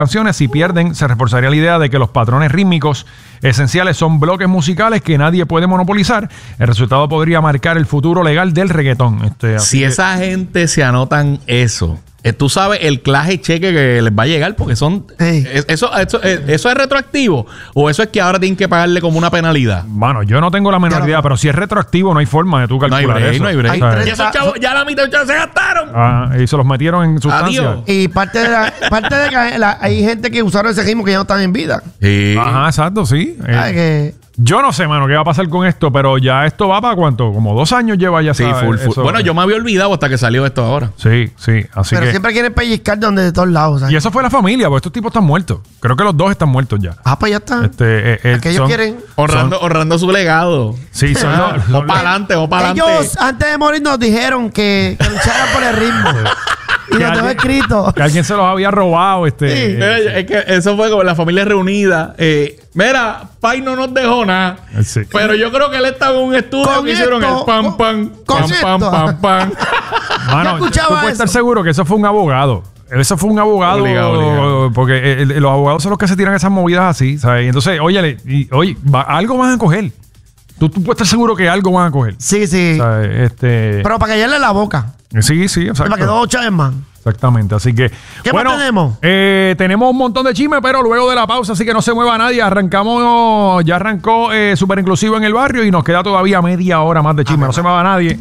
canciones. Si pierden, se reforzaría la idea de que los patrones rítmicos esenciales son bloques musicales que nadie puede monopolizar. El resultado podría marcar el futuro legal del reggaetón. Si esa gente se anotan eso, tú sabes el clase cheque que les va a llegar porque son... Sí. ¿Eso es retroactivo? ¿O eso es que ahora tienen que pagarle como una penalidad? Bueno, yo no tengo la menor idea, pero si es retroactivo no hay forma de tú calcular eso. No hay break. O sea, Y esos chavos, ya la mitad de chavos se gastaron. y se los metieron en sustancia. Adiós. Y parte de que hay gente que usaron ese ritmo que ya no están en vida. Sí. Ajá, exacto, sí. Ay, que... Yo no sé, mano, qué va a pasar con esto, pero ya esto va para ¿cuánto? Como 2 años lleva ya. Sí, ¿sabes? full. Eso. Bueno, yo me había olvidado hasta que salió esto ahora. Sí, sí, así Pero que... siempre quieren pellizcar de todos lados, ¿sabes? Y eso fue la familia, porque estos tipos están muertos. Creo que los 2 están muertos ya. Ah, pues ya está. Aquellos quieren... Honrando su legado. Sí, son los... O para adelante, o para adelante. Ellos, antes de morir, nos dijeron que lucharan por el ritmo. Y lo tengo escrito. Que alguien se los había robado. Mira, es que eso fue como la familia reunida. Mira, Pai no nos dejó nada. Sí. Pero yo creo que él estaba en un estudio Con que hicieron esto, el pam, pam, con pam, pam, esto. pam, pam. Mano, Yo escuchaba tú puedes eso. estar seguro que eso fue un abogado. Eso fue un abogado. Obligado. Porque los abogados son los que se tiran esas movidas así, ¿sabes? Y entonces, oye, algo van a coger. Tú puedes estar seguro que algo van a coger. Sí, sí. ¿Sabes? Pero para callarle la boca. Sí, sí, exacto. Para que no chaven más. Exactamente, así que... ¿Qué más tenemos? Tenemos un montón de chisme, pero luego de la pausa, así que no se mueva nadie. Ya arrancó Súper Inclusivo en el Barrio y nos queda todavía media hora más de chisme. No se mueva nadie.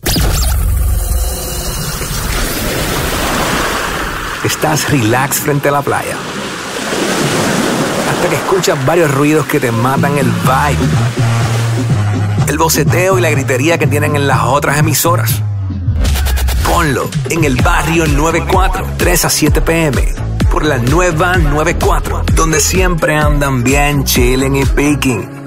Estás relax frente a la playa. Hasta que escuchas varios ruidos que te matan el vibe. El boceteo y la gritería que tienen en las otras emisoras. Ponlo en el Barrio 94, 3 a 7 p.m. por la nueva 94, donde siempre andan bien chilling y picking.